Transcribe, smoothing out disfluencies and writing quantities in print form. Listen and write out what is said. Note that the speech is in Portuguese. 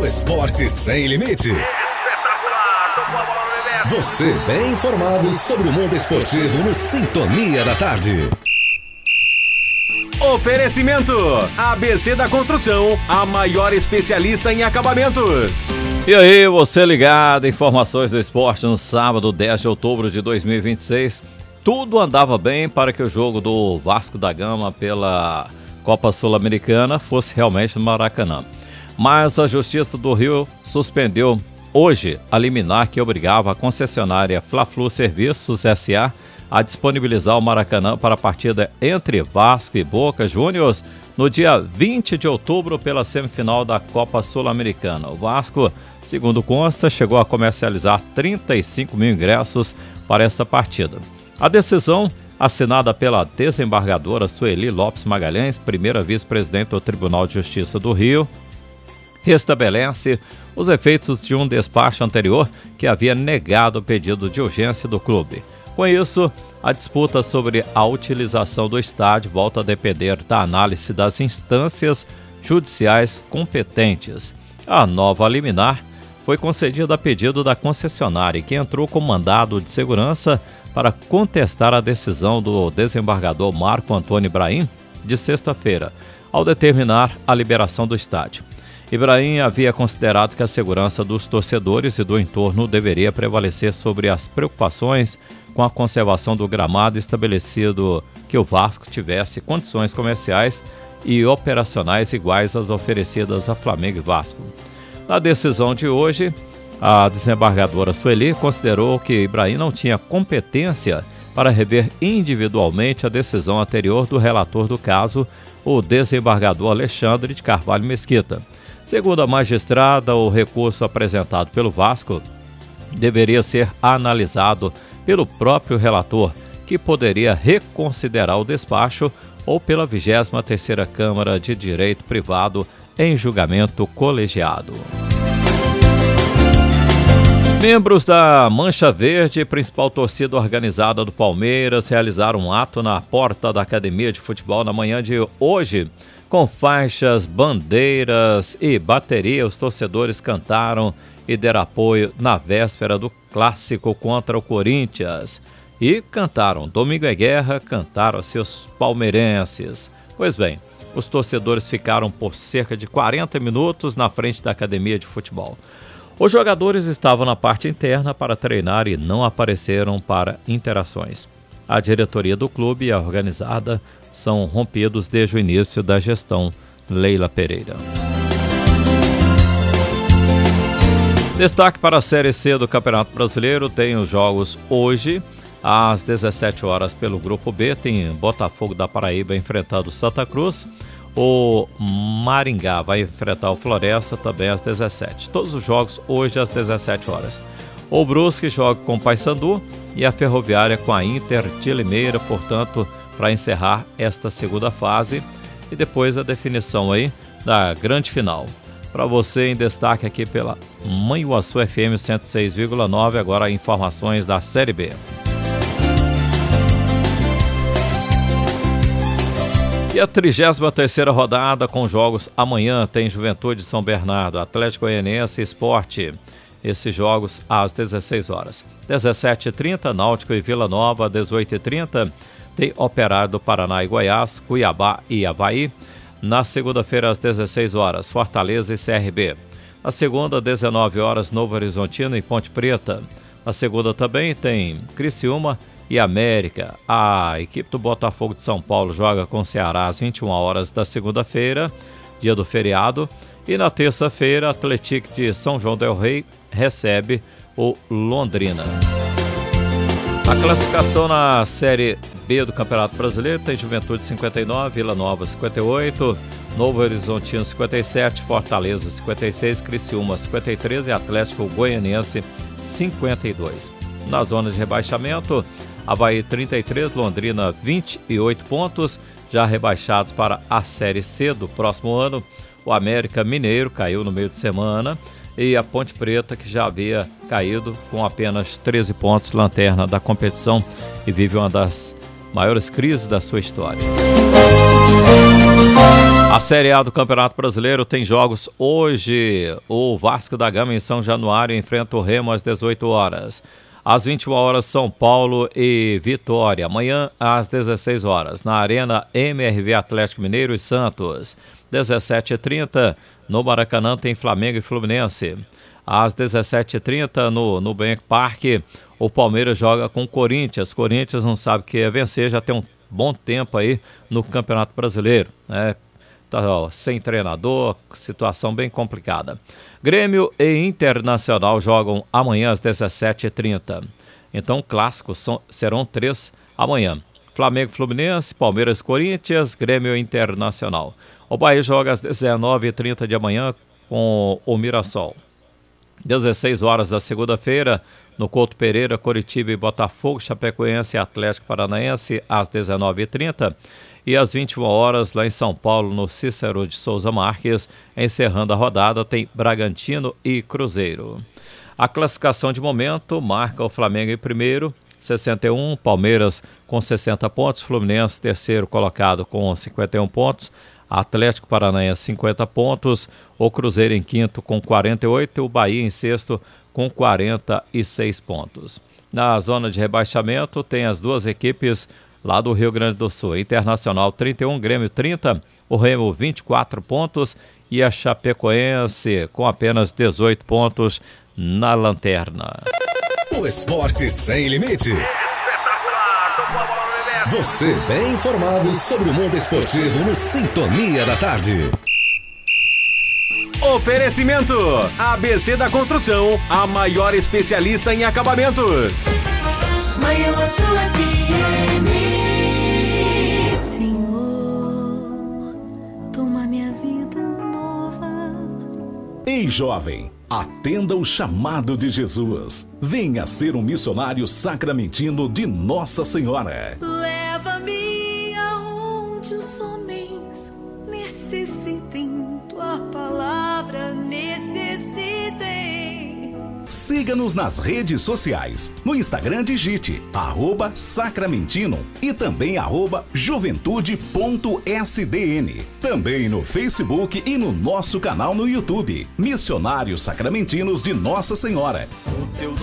esporte sem limite. Você bem informado sobre o mundo esportivo no Sintonia da Tarde. Oferecimento ABC da Construção, a maior especialista em acabamentos. E aí, você ligado, informações do esporte no sábado 10 de outubro de 2026. Tudo andava bem para que o jogo do Vasco da Gama pela Copa Sul-Americana fosse realmente no Maracanã. Mas a Justiça do Rio suspendeu hoje a liminar que obrigava a concessionária Fla-Flu Serviços S.A. a disponibilizar o Maracanã para a partida entre Vasco e Boca Juniors no dia 20 de outubro pela semifinal da Copa Sul-Americana. O Vasco, segundo consta, chegou a comercializar 35 mil ingressos para esta partida. A decisão, assinada pela desembargadora Sueli Lopes Magalhães, primeira vice-presidente do Tribunal de Justiça do Rio, restabelece os efeitos de um despacho anterior que havia negado o pedido de urgência do clube. Com isso, a disputa sobre a utilização do estádio volta a depender da análise das instâncias judiciais competentes. A nova liminar foi concedida a pedido da concessionária, que entrou com mandado de segurança para contestar a decisão do desembargador Marco Antônio Ibrahim de sexta-feira, ao determinar a liberação do estádio. Ibrahim havia considerado que a segurança dos torcedores e do entorno deveria prevalecer sobre as preocupações com a conservação do gramado, estabelecido que o Vasco tivesse condições comerciais e operacionais iguais às oferecidas a Flamengo e Vasco. Na decisão de hoje, a desembargadora Sueli considerou que Ibrahim não tinha competência para rever individualmente a decisão anterior do relator do caso, o desembargador Alexandre de Carvalho Mesquita. Segundo a magistrada, o recurso apresentado pelo Vasco deveria ser analisado pelo próprio relator, que poderia reconsiderar o despacho, ou pela 23ª Câmara de Direito Privado em julgamento colegiado. Membros da Mancha Verde, principal torcida organizada do Palmeiras, realizaram um ato na porta da Academia de Futebol na manhã de hoje. Com faixas, bandeiras e bateria, os torcedores cantaram e deram apoio na véspera do clássico contra o Corinthians. E cantaram Domingo é Guerra, cantaram a seus palmeirenses. Pois bem, os torcedores ficaram por cerca de 40 minutos na frente da Academia de Futebol. Os jogadores estavam na parte interna para treinar e não apareceram para interações. A diretoria do clube e a organizada são rompidos desde o início da gestão Leila Pereira. Destaque para a Série C do Campeonato Brasileiro, tem os jogos hoje, às 17 horas pelo Grupo B, tem Botafogo da Paraíba enfrentando Santa Cruz, o Maringá vai enfrentar o Floresta também às 17. Todos os jogos hoje às 17 horas. O Brusque joga com o Paysandu e a Ferroviária com a Inter de Limeira, portanto, para encerrar esta segunda fase e depois a definição aí da grande final. Para você em destaque aqui pela Manhuaçu FM 106,9, agora informações da Série B. E a 33ª rodada com jogos amanhã tem Juventude São Bernardo, Atlético Goianiense e Sport. Esses jogos às 16 horas. 17h30, Náutico e Vila Nova, 18h30. Tem Operário do Paraná e Goiás, Cuiabá e Avaí. Na segunda-feira, às 16 horas, Fortaleza e CRB. Na segunda, 19 horas, Novo Horizontino e Ponte Preta. Na segunda também tem Criciúma e América. A equipe do Botafogo de São Paulo joga com o Ceará às 21 horas da segunda-feira, dia do feriado. E na terça-feira, Atlético de São João del Rei recebe o Londrina. A classificação na Série B do Campeonato Brasileiro tem Juventude 59, Vila Nova 58, Novo Horizontino 57, Fortaleza 56, Criciúma 53 e Atlético Goianiense 52. Na zona de rebaixamento, Avaí 33, Londrina 28 pontos, já rebaixados para a Série C do próximo ano. O América Mineiro caiu no meio de semana e a Ponte Preta, que já havia caído com apenas 13 pontos, lanterna da competição e vive uma das maiores crises da sua história. A Série A do Campeonato Brasileiro tem jogos hoje. O Vasco da Gama em São Januário enfrenta o Remo às 18 horas. Às 21 horas, São Paulo e Vitória. Amanhã, às 16 horas, na Arena MRV Atlético Mineiro e Santos. 17h30, no Maracanã tem Flamengo e Fluminense. Às 17h30, no Nubank Park, o Palmeiras joga com o Corinthians. Corinthians não sabe o que é vencer, já tem um bom tempo aí no Campeonato Brasileiro, né? Tá, ó, sem treinador, situação bem complicada. Grêmio e Internacional jogam amanhã às 17h30. Então, clássicos serão 3 amanhã. Flamengo, Fluminense, Palmeiras, Corinthians, Grêmio e Internacional. O Bahia joga às 19h30 de amanhã com o Mirassol. 16 horas da segunda-feira, no Couto Pereira, Coritiba e Botafogo, Chapecoense e Atlético Paranaense às 19h30. E às 21 horas, lá em São Paulo, no Cícero de Souza Marques, encerrando a rodada, tem Bragantino e Cruzeiro. A classificação de momento marca o Flamengo em primeiro, 61, Palmeiras com 60 pontos, Fluminense terceiro colocado com 51 pontos, Atlético Paranaense 50 pontos, o Cruzeiro em quinto com 48 e o Bahia em sexto com 46 pontos. Na zona de rebaixamento tem as duas equipes lá do Rio Grande do Sul, Internacional 31, Grêmio 30, o Remo 24 pontos e a Chapecoense com apenas 18 pontos na lanterna. O esporte sem limite. Você bem informado sobre o mundo esportivo no Sintonia da Tarde. Oferecimento: ABC da Construção, a maior especialista em acabamentos. Senhor, toma minha vida nova. Ei, jovem, atenda o chamado de Jesus. Venha ser um missionário sacramentino de Nossa Senhora. Leva-me aonde os homens necessitem, tua palavra necessitem. Siga-nos nas redes sociais. No Instagram digite @sacramentino e também @juventude.sdn. Também no Facebook e no nosso canal no YouTube. Missionários Sacramentinos de Nossa Senhora.